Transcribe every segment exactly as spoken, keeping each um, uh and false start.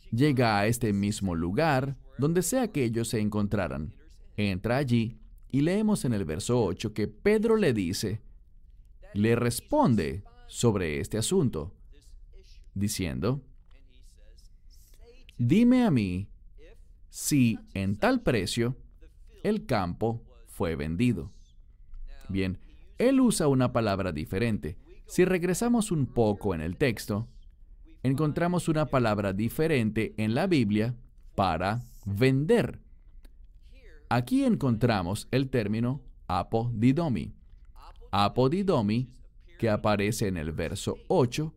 llega a este mismo lugar, donde sea que ellos se encontraran. Entra allí y leemos en el verso ocho que Pedro le dice, le responde sobre este asunto, diciendo, dime a mí si en tal precio el campo fue vendido. Bien, él usa una palabra diferente. Si regresamos un poco en el texto, encontramos una palabra diferente en la Biblia para vender. Aquí encontramos el término apodidomi. Apodidomi, que aparece en el verso ocho,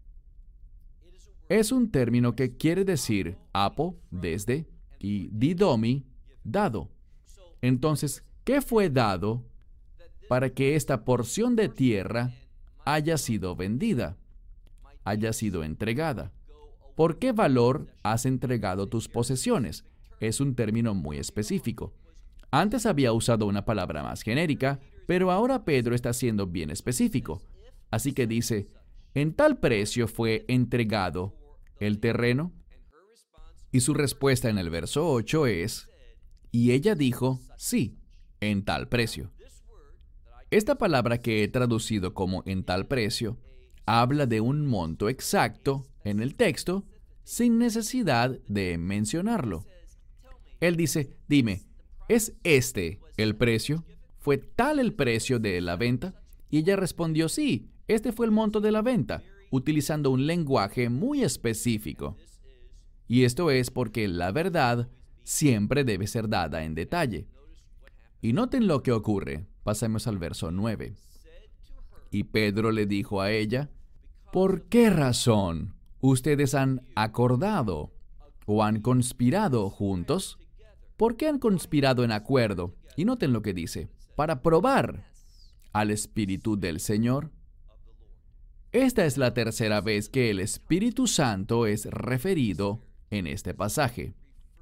es un término que quiere decir apo, desde, y didomi, dado. Entonces, ¿qué fue dado para que esta porción de tierra haya sido vendida, haya sido entregada? ¿Por qué valor has entregado tus posesiones? Es un término muy específico. Antes había usado una palabra más genérica, pero ahora Pedro está siendo bien específico. Así que dice, en tal precio fue entregado el terreno. Y su respuesta en el verso ocho es, y ella dijo, sí, en tal precio. Esta palabra que he traducido como en tal precio, habla de un monto exacto en el texto, sin necesidad de mencionarlo. Él dice, dime, ¿es este el precio? ¿Fue tal el precio de la venta? Y ella respondió, sí, este fue el monto de la venta, utilizando un lenguaje muy específico. Y esto es porque la verdad siempre debe ser dada en detalle. Y noten lo que ocurre. Pasemos al verso nueve. Y Pedro le dijo a ella, ¿por qué razón ustedes han acordado o han conspirado juntos? ¿Por qué han conspirado en acuerdo? Y noten lo que dice, para probar al Espíritu del Señor. Esta es la tercera vez que el Espíritu Santo es referido en este pasaje.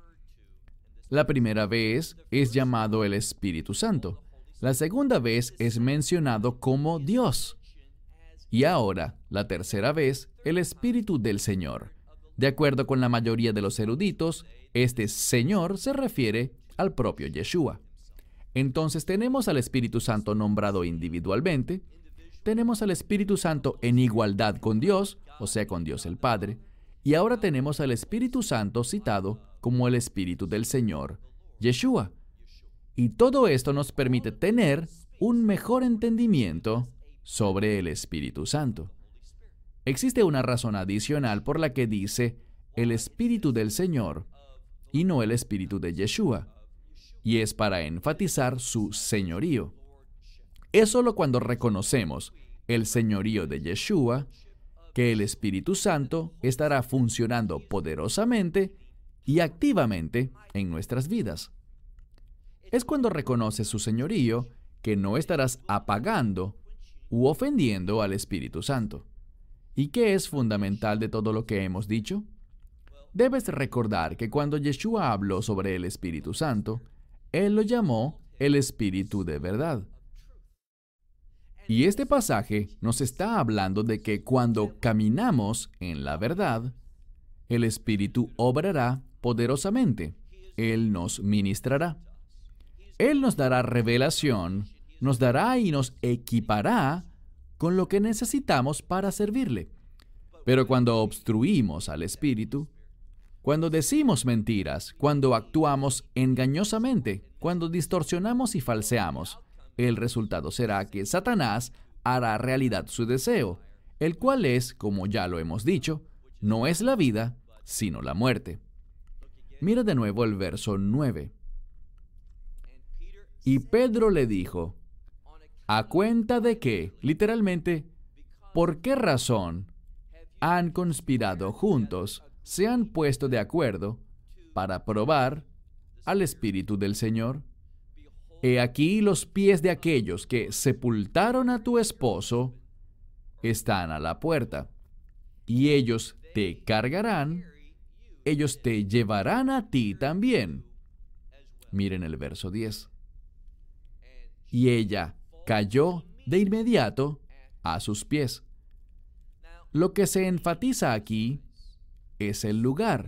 La primera vez es llamado el Espíritu Santo. La segunda vez es mencionado como Dios. Y ahora, la tercera vez, el Espíritu del Señor. De acuerdo con la mayoría de los eruditos, este Señor se refiere al propio Yeshua. Entonces tenemos al Espíritu Santo nombrado individualmente, tenemos al Espíritu Santo en igualdad con Dios, o sea, con Dios el Padre, y ahora tenemos al Espíritu Santo citado como el Espíritu del Señor, Yeshua. Y todo esto nos permite tener un mejor entendimiento sobre el Espíritu Santo. Existe una razón adicional por la que dice el Espíritu del Señor y no el Espíritu de Yeshua, y es para enfatizar su señorío. Es solo cuando reconocemos el señorío de Yeshua que el Espíritu Santo estará funcionando poderosamente y activamente en nuestras vidas. Es cuando reconoces su señorío que no estarás apagando u ofendiendo al Espíritu Santo. ¿Y qué es fundamental de todo lo que hemos dicho? Debes recordar que cuando Yeshua habló sobre el Espíritu Santo, Él lo llamó el Espíritu de verdad. Y este pasaje nos está hablando de que cuando caminamos en la verdad, el Espíritu obrará poderosamente. Él nos ministrará. Él nos dará revelación, nos dará y nos equipará con lo que necesitamos para servirle. Pero cuando obstruimos al Espíritu, cuando decimos mentiras, cuando actuamos engañosamente, cuando distorsionamos y falseamos, el resultado será que Satanás hará realidad su deseo, el cual es, como ya lo hemos dicho, no es la vida, sino la muerte. Mira de nuevo el verso nueve. Y Pedro le dijo, ¿a cuenta de qué? Literalmente, ¿por qué razón han conspirado juntos, se han puesto de acuerdo para probar al Espíritu del Señor? He aquí los pies de aquellos que sepultaron a tu esposo están a la puerta, y ellos te cargarán, ellos te llevarán a ti también. Miren el verso diez. Y ella cayó de inmediato a sus pies. Lo que se enfatiza aquí es el lugar.